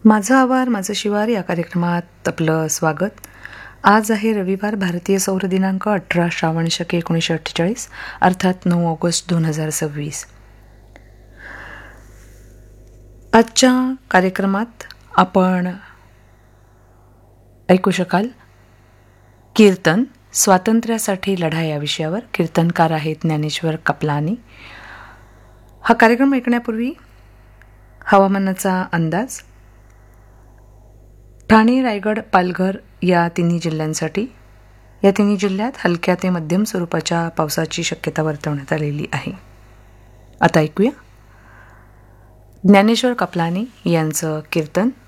माझं आवार माझं शिवार या कार्यक्रमात आपलं स्वागत. आज आहे रविवार, भारतीय सौर दिनांक 18 श्रावण शके 1948 अर्थात 9 ऑगस्ट 2026. आजच्या कार्यक्रमात आपण ऐकू शकाल कीर्तन, स्वातंत्र्यासाठी लढा या विषयावर. कीर्तनकार आहेत ज्ञानेश्वर कपलानी. हा कार्यक्रम ऐकण्यापूर्वी हवामानाचा अंदाज. ठाणे, रायगड, पालघर या तिन्ही जिल्ह्यांसाठी या तिन्ही जिल्ह्यात हलक्या ते मध्यम स्वरूपाच्या पावसाची शक्यता वर्तवण्यात आलेली आहे. आता ऐकूया ज्ञानेश्वर कपलानी यांचं कीर्तन